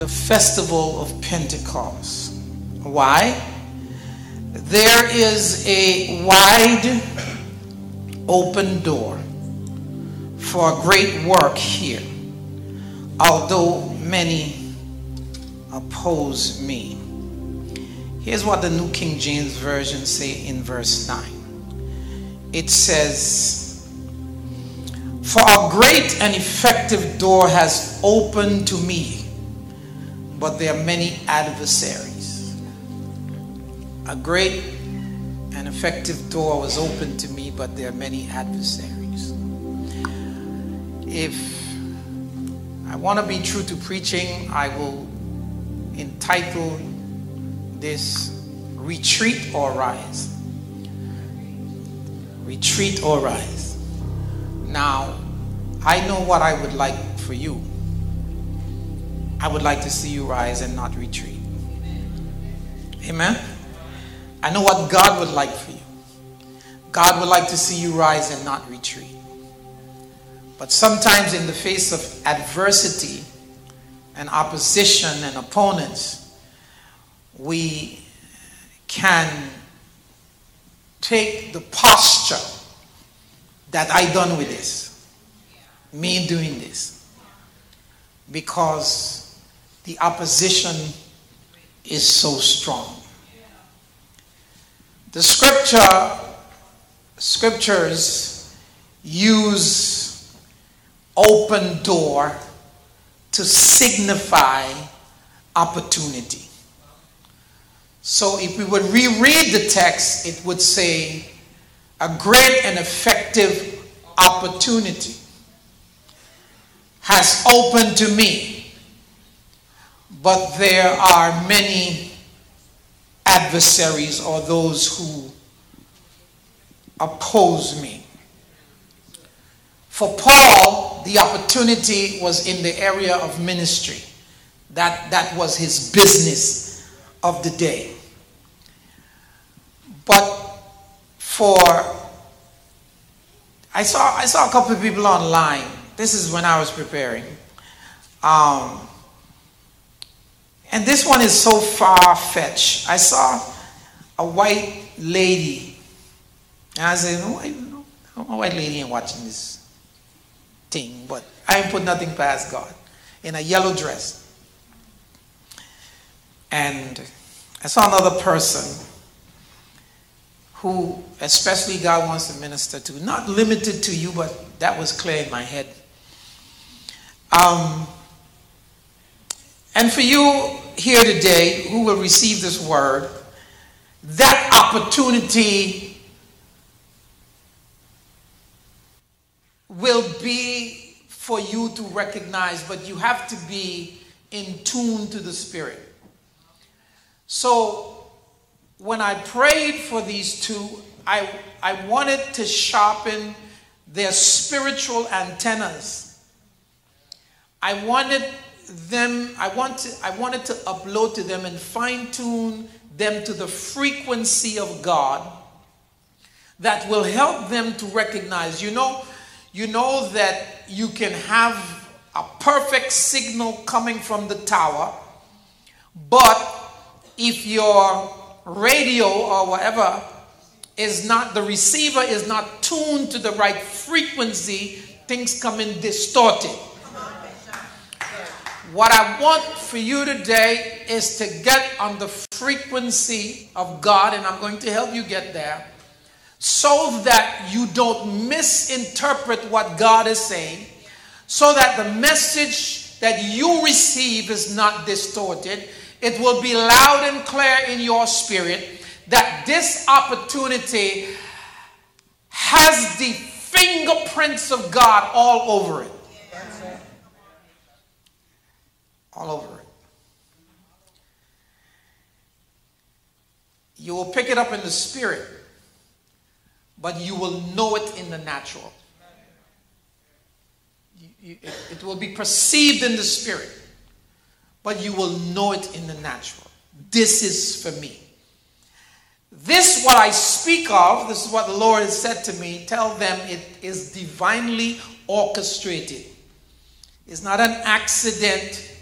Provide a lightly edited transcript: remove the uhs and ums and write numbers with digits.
the festival of Pentecost. Why? There is a wide open door for a great work here, although many oppose me. Here's what the New King James Version say in verse 9. It says, "For a great and effective door has opened to me, but there are many adversaries." A great and effective door was opened to me, but there are many adversaries. If I want to be true to preaching, I will entitle this "Retreat or Rise." Retreat or rise. Now, I know what I would like for you. I would like to see you rise and not retreat. Amen? I know what God would like for you. God would like to see you rise and not retreat. But sometimes in the face of adversity and opposition and opponents, we can take the posture that I done with this, me doing this, because the opposition is so strong. The scriptures use open door to signify opportunity. So if we would reread the text, it would say, "A great and effective opportunity has opened to me, but there are many adversaries," or those who oppose me. For Paul, the opportunity was in the area of ministry. That was his business of the day. But I saw a couple of people online. This is when I was preparing. And this one is so far-fetched. I saw a white lady. And I said, no, a white lady ain't watching this thing. But I ain't put nothing past God. In a yellow dress. And I saw another person who especially God wants to minister to. Not limited to you, but that was clear in my head. And for you here today who will receive this word, that opportunity will be for you to recognize, but you have to be in tune to the Spirit. So when I prayed for these two, I wanted to sharpen their spiritual antennas. I wanted to upload to them and fine-tune them to the frequency of God that will help them to recognize. You know that you can have a perfect signal coming from the tower, but if your radio or whatever the receiver is not tuned to the right frequency, things come in distorted. What I want for you today is to get on the frequency of God, and I'm going to help you get there, so that you don't misinterpret what God is saying, so that the message that you receive is not distorted. It will be loud and clear in your spirit that this opportunity has the fingerprints of God all over it. All over it. You will pick it up in the spirit, but you will know it in the natural. It will be perceived in the spirit, but you will know it in the natural. This is for me. This, what I speak of, this is what the Lord has said to me. Tell them it is divinely orchestrated. It's not an accident.